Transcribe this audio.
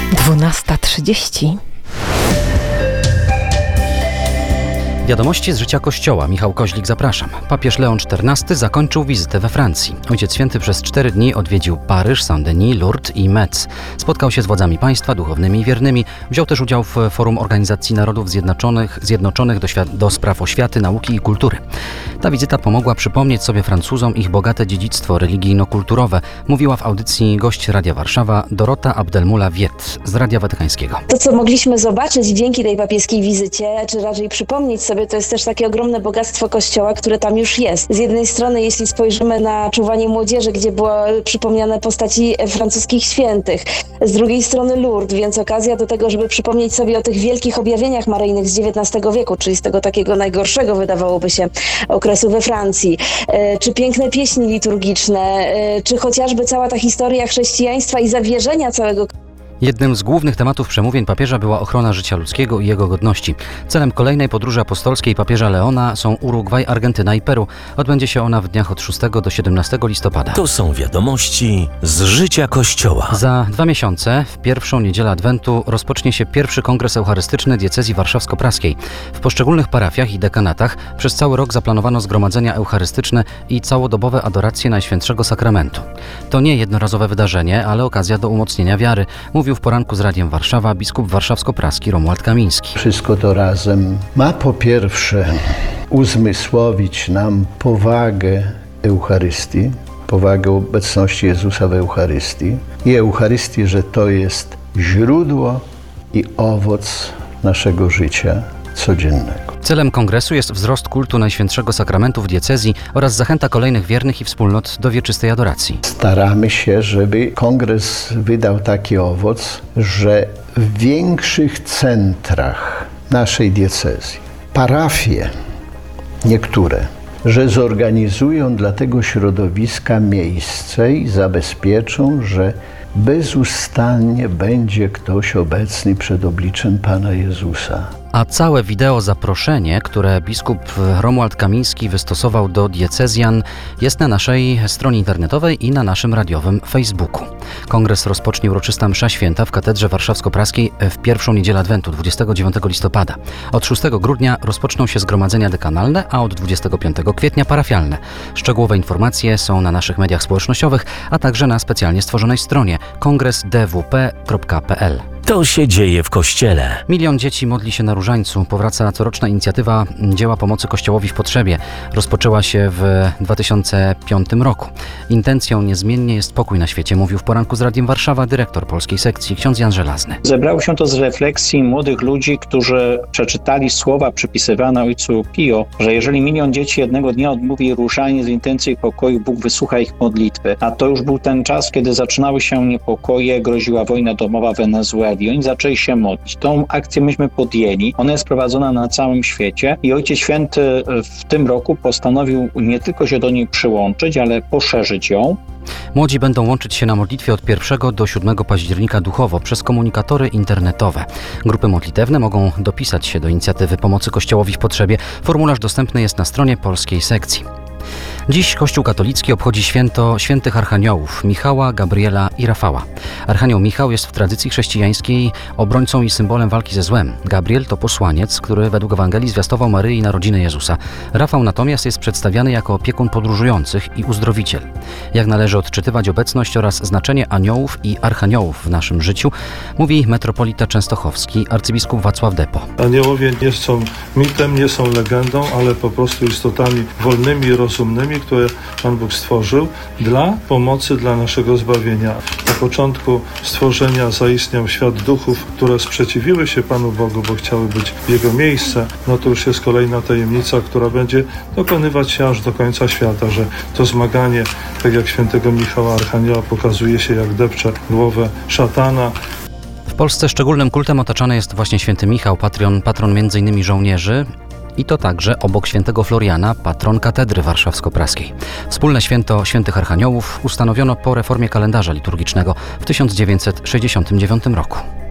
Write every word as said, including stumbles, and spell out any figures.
dwunasta trzydzieści. Wiadomości z życia Kościoła. Michał Koźlik, zapraszam. Papież Leon czternasty zakończył wizytę we Francji. Ojciec Święty przez cztery dni odwiedził Paryż, Saint-Denis, Lourdes i Metz. Spotkał się z władzami państwa, duchownymi i wiernymi. Wziął też udział w Forum Organizacji Narodów Zjednoczonych, Zjednoczonych do, świat, do spraw oświaty, nauki i kultury. Ta wizyta pomogła przypomnieć sobie Francuzom ich bogate dziedzictwo religijno-kulturowe, mówiła w audycji gość Radia Warszawa Dorota Abdelmoula-Wiet z Radia Watykańskiego. To, co mogliśmy zobaczyć dzięki tej papieskiej wizycie, czy raczej przypomnieć sobie, to jest też takie ogromne bogactwo Kościoła, które tam już jest. Z jednej strony, jeśli spojrzymy na czuwanie młodzieży, gdzie były przypomniane postaci francuskich świętych, z drugiej strony Lourdes, więc okazja do tego, żeby przypomnieć sobie o tych wielkich objawieniach maryjnych z dziewiętnastego wieku, czyli z tego takiego najgorszego, wydawałoby się, okresu we Francji, czy piękne pieśni liturgiczne, czy chociażby cała ta historia chrześcijaństwa i zawierzenia całego. Jednym z głównych tematów przemówień papieża była ochrona życia ludzkiego i jego godności. Celem kolejnej podróży apostolskiej papieża Leona są Urugwaj, Argentyna i Peru. Odbędzie się ona w dniach od szóstego do siedemnastego listopada. To są wiadomości z życia Kościoła. Za dwa miesiące, w pierwszą niedzielę Adwentu, rozpocznie się pierwszy kongres eucharystyczny diecezji warszawsko-praskiej. W poszczególnych parafiach i dekanatach przez cały rok zaplanowano zgromadzenia eucharystyczne i całodobowe adoracje Najświętszego Sakramentu. To nie jednorazowe wydarzenie, ale okazja do umocnienia wiary, mówił w poranku z Radiem Warszawa biskup warszawsko-praski Romuald Kamiński. Wszystko to razem ma po pierwsze uzmysłowić nam powagę Eucharystii, powagę obecności Jezusa w Eucharystii i Eucharystii, że to jest źródło i owoc naszego życia codziennego. Celem kongresu jest wzrost kultu Najświętszego Sakramentu w diecezji oraz zachęta kolejnych wiernych i wspólnot do wieczystej adoracji. Staramy się, żeby kongres wydał taki owoc, że w większych centrach naszej diecezji, parafie niektóre, że zorganizują dla tego środowiska miejsce i zabezpieczą, że bezustannie będzie ktoś obecny przed obliczem Pana Jezusa. A całe wideo zaproszenie, które biskup Romuald Kamiński wystosował do diecezjan, jest na naszej stronie internetowej i na naszym radiowym Facebooku. Kongres rozpocznie uroczysta msza święta w katedrze warszawsko-praskiej w pierwszą niedzielę Adwentu, dwudziestego dziewiątego listopada. Od szóstego grudnia rozpoczną się zgromadzenia dekanalne, a od dwudziestego piątego kwietnia parafialne. Szczegółowe informacje są na naszych mediach społecznościowych, a także na specjalnie stworzonej stronie kongres d w p kropka p l. To się dzieje w Kościele. Milion dzieci modli się na Różańcu. Powraca coroczna inicjatywa dzieła pomocy Kościołowi w potrzebie. Rozpoczęła się w dwa tysiące piątym roku. Intencją niezmiennie jest pokój na świecie, mówił w poranku z Radiem Warszawa dyrektor polskiej sekcji ksiądz Jan Żelazny. Zebrało się to z refleksji młodych ludzi, którzy przeczytali słowa przypisywane ojcu Pio, że jeżeli milion dzieci jednego dnia odmówi różaniec w intencji pokoju, Bóg wysłucha ich modlitwy. A to już był ten czas, kiedy zaczynały się niepokoje, groziła wojna domowa w Wenezueli. I oni zaczęli się modlić. Tą akcję myśmy podjęli. Ona jest prowadzona na całym świecie i Ojciec Święty w tym roku postanowił nie tylko się do niej przyłączyć, ale poszerzyć ją. Młodzi będą łączyć się na modlitwie od pierwszego do siódmego października duchowo przez komunikatory internetowe. Grupy modlitewne mogą dopisać się do inicjatywy pomocy Kościołowi w potrzebie. Formularz dostępny jest na stronie polskiej sekcji. Dziś Kościół katolicki obchodzi święto świętych archaniołów Michała, Gabriela i Rafała. Archanioł Michał jest w tradycji chrześcijańskiej obrońcą i symbolem walki ze złem. Gabriel to posłaniec, który według Ewangelii zwiastował Maryi narodziny Jezusa. Rafał natomiast jest przedstawiany jako opiekun podróżujących i uzdrowiciel. Jak należy odczytywać obecność oraz znaczenie aniołów i archaniołów w naszym życiu, mówi metropolita częstochowski arcybiskup Wacław Depo. Aniołowie nie są mitem, nie są legendą, ale po prostu istotami wolnymi i rozumnymi, które Pan Bóg stworzył dla pomocy, dla naszego zbawienia. Na początku stworzenia zaistniał świat duchów, które sprzeciwiły się Panu Bogu, bo chciały być w Jego miejsce. No to już jest kolejna tajemnica, która będzie dokonywać się aż do końca świata, że to zmaganie, tak jak świętego Michała Archanioła, pokazuje się, jak depcze głowę szatana. W Polsce szczególnym kultem otaczany jest właśnie święty Michał, patron, patron między innymi żołnierzy. I to także obok świętego Floriana, patron katedry warszawsko-praskiej. Wspólne święto świętych archaniołów ustanowiono po reformie kalendarza liturgicznego w tysiąc dziewięćset sześćdziesiątym dziewiątym roku.